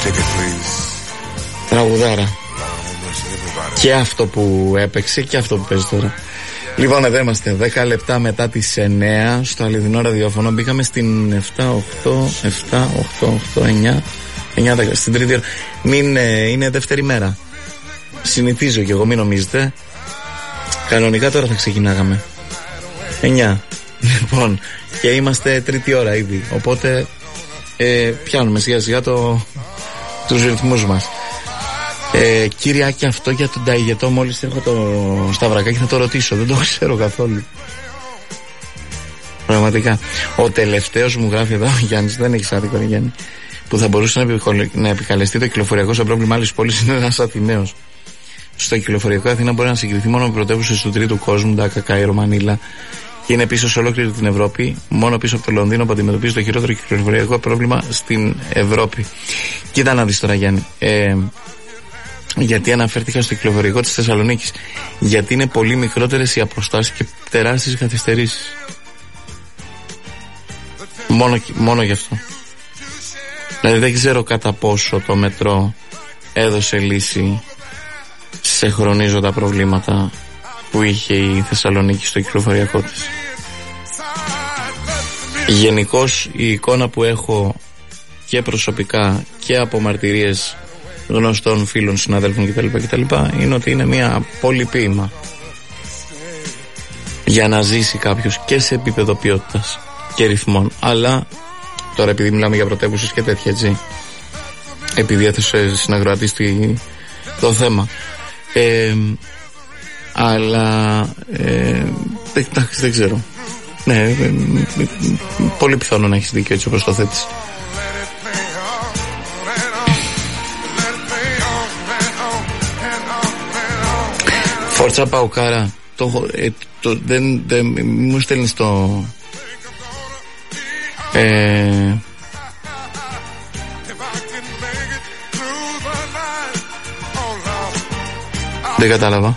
Τραγουδάρα. Και αυτό που έπαιξε και αυτό που παίζει τώρα. Λοιπόν, εδώ είμαστε 10 λεπτά μετά τις 9 στο αληθινό ραδιόφωνο. Μπήκαμε στην 7, 8, 9, 10, στην τρίτη ώρα. Είναι δεύτερη μέρα. Συνηθίζω κι εγώ, μην νομίζετε. Κανονικά τώρα θα ξεκινάγαμε 9. Λοιπόν, και είμαστε τρίτη ώρα ήδη. Οπότε πιάνουμε σιγά σιγά τους ρυθμούς μας. Κυριάκη, αυτό για τον ταϊγετό, μόλις έχω το σταυρακάκι θα το ρωτήσω. Δεν το ξέρω καθόλου. Πραγματικά. Ο τελευταίος μου γράφει εδώ, ο Γιάννης, δεν έχει άδικο, Γιάννη, που θα μπορούσε να επικαλεστεί το κυκλοφοριακό σαν πρόβλημα άλλης πόλης είναι ένας Αθηναίος. Στο κυκλοφοριακό Αθήνα μπορεί να συγκριθεί μόνο με πρωτεύουσες του τρίτου κόσμου, Ντάκα, Κάιρο, Μανίλα, και είναι πίσω σε ολόκληρη την Ευρώπη, μόνο πίσω από το Λονδίνο που αντιμετωπίζει το χειρότερο κυκλοφοριακό πρόβλημα στην Ευρώπη. Κοίτα να δεις τώρα, Γιάννη. Γιατί αναφέρθηκα στο κυκλοφοριακό της Θεσσαλονίκης? Γιατί είναι πολύ μικρότερες οι αποστάσεις και τεράστιες καθυστερήσεις. Μόνο γι' αυτό. Δηλαδή δεν ξέρω κατά πόσο το μετρό έδωσε λύση σε χρονίζοντα προβλήματα που είχε η Θεσσαλονίκη στο κυκλοφοριακό της. Γενικώς η εικόνα που έχω και προσωπικά και από μαρτυρίες γνωστών φίλων, συναδέλφων κτλ. Είναι ότι είναι μια πολυποίημα για να ζήσει κάποιος και σε επίπεδο ποιότητας και ρυθμών. Αλλά τώρα, επειδή μιλάμε για πρωτεύουσες και τέτοια, έτσι, επειδή έθεσε συναγροατή το θέμα, αλλά εντάξει, δεν ξέρω. Ναι, πολύ πιθανό να έχεις δίκιο έτσι όπως το θέτεις. Φόρτσα Παουκάρα, δεν μου στέλνεις το... δεν κατάλαβα.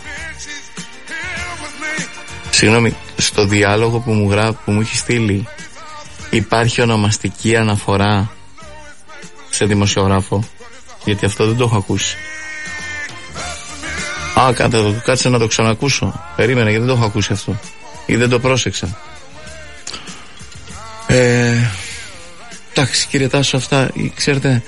Συγγνώμη, στο διάλογο που μου έχει στείλει υπάρχει ονομαστική αναφορά σε δημοσιογράφο? Γιατί αυτό δεν το έχω ακούσει. Κάτσε να το ξανακούσω. Περίμενα, γιατί δεν το έχω ακούσει αυτό ή δεν το πρόσεξα. Εντάξει, κύριε Τάσο, αυτά ξέρετε,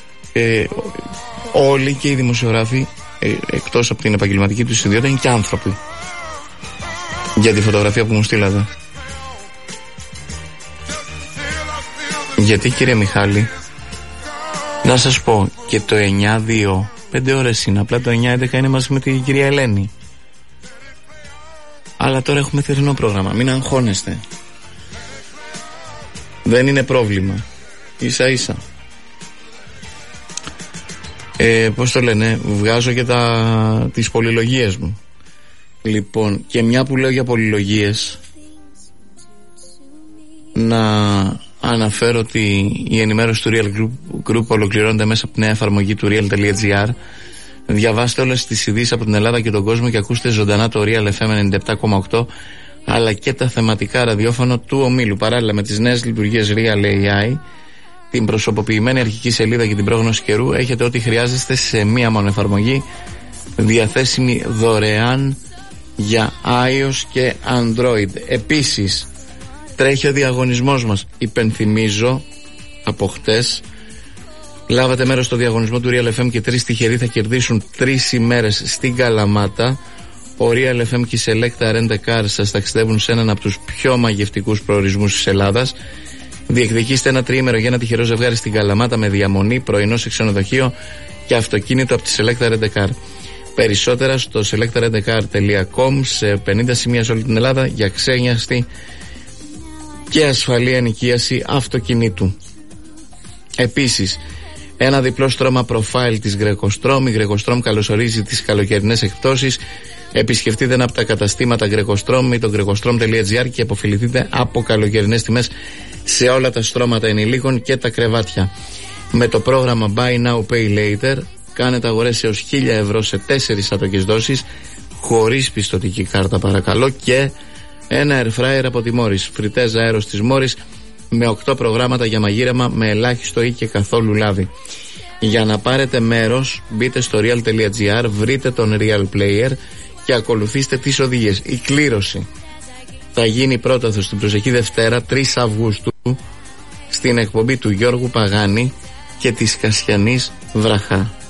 όλοι και οι δημοσιογράφοι, εκτός από την επαγγελματική τους ιδιότητα, είναι και άνθρωποι. Για τη φωτογραφία που μου στείλατε. Γιατί, κύριε Μιχάλη, να σας πω, και το 9-2 5 ώρες είναι, απλά το 9-11 είναι μαζί με την κυρία Ελένη. Αλλά τώρα έχουμε θερινό πρόγραμμα, μην αγχώνεστε. Δεν είναι πρόβλημα. Ίσα ίσα. Πώς το λένε, βγάζω και τις πολυλογίες μου. Λοιπόν, και μια που λέω για πολυλογίες, να αναφέρω ότι η ενημέρωση του Real Group ολοκληρώνεται μέσα από τη νέα εφαρμογή του real.gr. Διαβάστε όλες τις ειδήσεις από την Ελλάδα και τον κόσμο και ακούστε ζωντανά το Real FM 97,8, αλλά και τα θεματικά ραδιόφωνο του ομίλου, παράλληλα με τις νέες λειτουργίες Real AI, την προσωποποιημένη αρχική σελίδα και την πρόγνωση καιρού. Έχετε ό,τι χρειάζεστε σε μία μόνο εφαρμογή, διαθέσιμη δωρεάν για iOS και Android. Επίσης, τρέχει ο διαγωνισμός μας. Υπενθυμίζω, από χτες λάβατε μέρος στο διαγωνισμό του Real FM και 3 τυχεροί θα κερδίσουν 3 ημέρες στην Καλαμάτα. Ο Real FM και η Selecta Rent a Car σας ταξιδεύουν σε έναν από τους πιο μαγευτικούς προορισμούς της Ελλάδας. Διεκδικήστε ένα τριήμερο για ένα τυχερό ζευγάρι στην Καλαμάτα με διαμονή, πρωινό σε ξενοδοχείο και αυτοκίνητο από τη Selecta Rent a Car. Περισσότερα στο selectarentcar.com, σε 50 σημεία σε όλη την Ελλάδα για ξένιαστη και ασφαλή ενοικίαση αυτοκινήτου. Επίσης, ένα διπλό στρώμα profile της Greco-Strom. Η Greco-Strom καλωσορίζει τις καλοκαιρινές εκπτώσεις. Επισκεφτείτε ένα από τα καταστήματα Greco-Strom ή το grecostrom.gr και αποφεληθείτε από καλοκαιρινές τιμές σε όλα τα στρώματα ενηλίκων και τα κρεβάτια. Με το πρόγραμμα Buy Now Pay Later κάνετε αγορές έως 1.000 ευρώ σε 4 άτοκες δόσεις, χωρίς πιστωτική κάρτα παρακαλώ, και ένα air fryer από τη Morris, φριτέζα αέρος της Morris με 8 προγράμματα για μαγείρεμα με ελάχιστο ή και καθόλου λάδι. Για να πάρετε μέρος, μπείτε στο real.gr, βρείτε τον Real Player και ακολουθήστε τις οδηγίες. Η κλήρωση θα γίνει πρόταθος την προσεχή Δευτέρα 3 Αυγούστου στην εκπομπή του Γιώργου Παγάνη και της Κασιανής Βραχά.